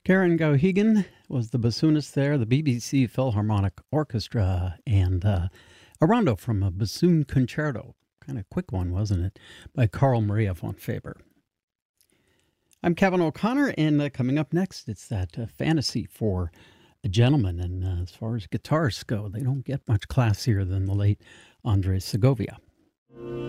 Karen Gauhegan was the bassoonist there, the BBC Philharmonic Orchestra, and a rondo from a bassoon concerto. Kind of quick one, wasn't it? By Carl Maria von Faber. I'm Kevin O'Connor, and coming up next, it's that fantasy for a gentleman. And as far as guitarists go, they don't get much classier than the late Andres Segovia.